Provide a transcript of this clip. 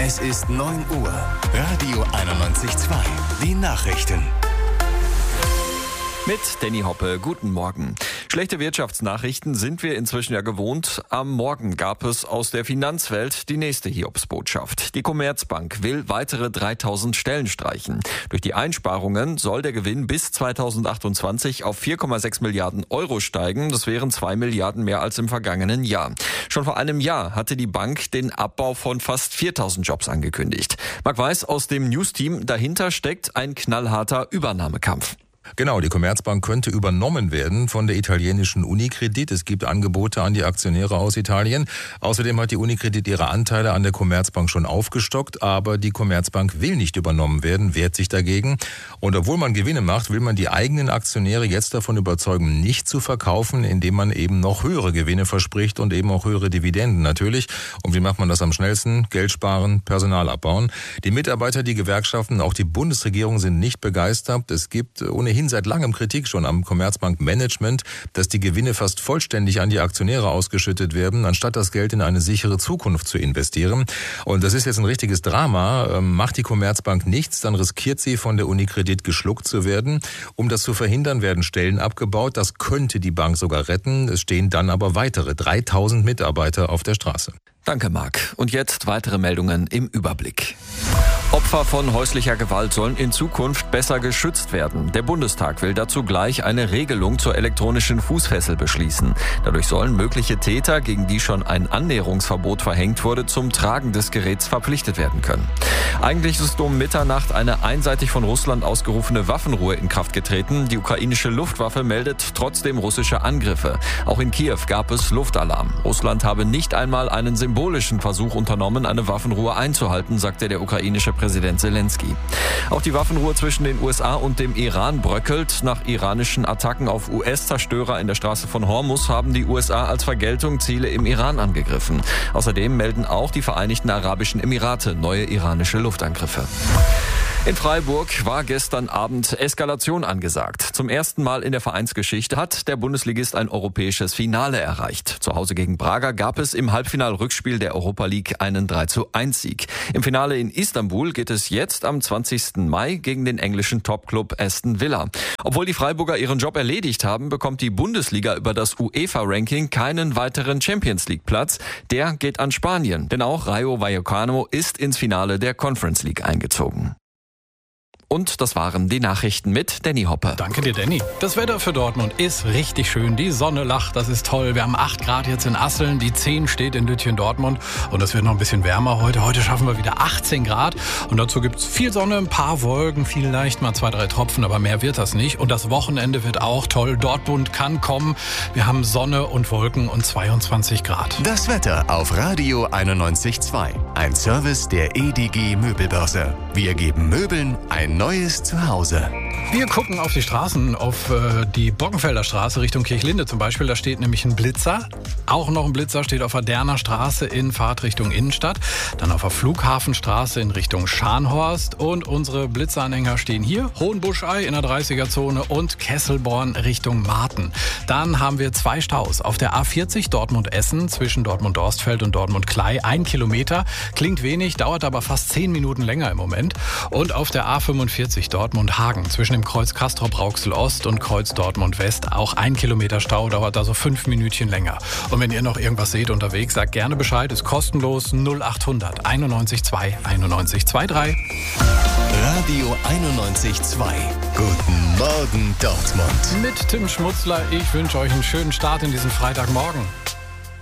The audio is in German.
Es ist 9 Uhr. Radio 91.2. Die Nachrichten. Mit Danny Hoppe, guten Morgen. Schlechte Wirtschaftsnachrichten sind wir inzwischen ja gewohnt. Am Morgen gab es aus der Finanzwelt die nächste Hiobsbotschaft. Die Commerzbank will weitere 3000 Stellen streichen. Durch die Einsparungen soll der Gewinn bis 2028 auf 4,6 Milliarden Euro steigen. Das wären 2 Milliarden mehr als im vergangenen Jahr. Schon vor einem Jahr hatte die Bank den Abbau von fast 4000 Jobs angekündigt. Marc Weiß aus dem News-Team, dahinter steckt ein knallharter Übernahmekampf. Genau, die Commerzbank könnte übernommen werden von der italienischen Unicredit. Es gibt Angebote an die Aktionäre aus Italien. Außerdem hat die Unicredit ihre Anteile an der Commerzbank schon aufgestockt, aber die Commerzbank will nicht übernommen werden, wehrt sich dagegen. Und obwohl man Gewinne macht, will man die eigenen Aktionäre jetzt davon überzeugen, nicht zu verkaufen, indem man eben noch höhere Gewinne verspricht und eben auch höhere Dividenden natürlich. Und wie macht man das am schnellsten? Geld sparen, Personal abbauen. Die Mitarbeiter, die Gewerkschaften, auch die Bundesregierung sind nicht begeistert. Es gibt ohnehin seit langem Kritik schon am Commerzbank-Management, dass die Gewinne fast vollständig an die Aktionäre ausgeschüttet werden, anstatt das Geld in eine sichere Zukunft zu investieren. Und das ist jetzt ein richtiges Drama. Macht die Commerzbank nichts, dann riskiert sie, von der Unicredit geschluckt zu werden. Um das zu verhindern, werden Stellen abgebaut. Das könnte die Bank sogar retten. Es stehen dann aber weitere 3000 Mitarbeiter auf der Straße. Danke, Marc. Und jetzt weitere Meldungen im Überblick. Opfer von häuslicher Gewalt sollen in Zukunft besser geschützt werden. Der Bundestag will dazu gleich eine Regelung zur elektronischen Fußfessel beschließen. Dadurch sollen mögliche Täter, gegen die schon ein Annäherungsverbot verhängt wurde, zum Tragen des Geräts verpflichtet werden können. Eigentlich ist um Mitternacht eine einseitig von Russland ausgerufene Waffenruhe in Kraft getreten. Die ukrainische Luftwaffe meldet trotzdem russische Angriffe. Auch in Kiew gab es Luftalarm. Russland habe nicht einmal einen symbolischen Versuch unternommen, eine Waffenruhe einzuhalten, sagte der ukrainische Präsident Zelensky. Auch die Waffenruhe zwischen den USA und dem Iran bröckelt. Nach iranischen Attacken auf US-Zerstörer in der Straße von Hormuz haben die USA als Vergeltung Ziele im Iran angegriffen. Außerdem melden auch die Vereinigten Arabischen Emirate neue iranische Luftangriffe. In Freiburg war gestern Abend Eskalation angesagt. Zum ersten Mal in der Vereinsgeschichte hat der Bundesligist ein europäisches Finale erreicht. Zu Hause gegen Braga gab es im Halbfinal-Rückspiel der Europa League einen 3:1-Sieg. Im Finale in Istanbul geht es jetzt am 20. Mai gegen den englischen Topclub Aston Villa. Obwohl die Freiburger ihren Job erledigt haben, bekommt die Bundesliga über das UEFA-Ranking keinen weiteren Champions-League-Platz. Der geht an Spanien, denn auch Rayo Vallecano ist ins Finale der Conference League eingezogen. Und das waren die Nachrichten mit Danny Hoppe. Danke dir, Danny. Das Wetter für Dortmund ist richtig schön. Die Sonne lacht, das ist toll. Wir haben 8 Grad jetzt in Asseln, die 10 steht in Lütchen-Dortmund. Und es wird noch ein bisschen wärmer heute. Heute schaffen wir wieder 18 Grad. Und dazu gibt's viel Sonne, ein paar Wolken, vielleicht mal 2, 3 Tropfen, aber mehr wird das nicht. Und das Wochenende wird auch toll. Dortmund kann kommen. Wir haben Sonne und Wolken und 22 Grad. Das Wetter auf Radio 91.2. Ein Service der EDG Möbelbörse. Wir geben Möbeln ein neues Zuhause. Wir gucken auf die Straßen, auf die Bockenfelder Straße Richtung Kirchlinde zum Beispiel. Da steht nämlich ein Blitzer. Auch noch ein Blitzer steht auf der Derner Straße in Fahrtrichtung Innenstadt. Dann auf der Flughafenstraße in Richtung Scharnhorst. Und unsere Blitzeranhänger stehen hier. Hohenbuschei in der 30er-Zone und Kesselborn Richtung Marten. Dann haben wir 2 Staus. Auf der A40 Dortmund-Essen zwischen Dortmund-Dorstfeld und Dortmund-Klei. 1 Kilometer. Klingt wenig, dauert aber fast 10 Minuten länger im Moment. Und auf der A45 Dortmund-Hagen zwischen dem Kreuz Castrop-Rauxel-Ost und Kreuz Dortmund-West. Auch 1 Kilometer Stau, dauert da so 5 Minütchen länger. Und wenn ihr noch irgendwas seht unterwegs, sagt gerne Bescheid, ist kostenlos 0800 91 2 91 23. Radio 91.2. Guten Morgen, Dortmund. Mit Tim Schmutzler, ich wünsche euch einen schönen Start in diesen Freitagmorgen.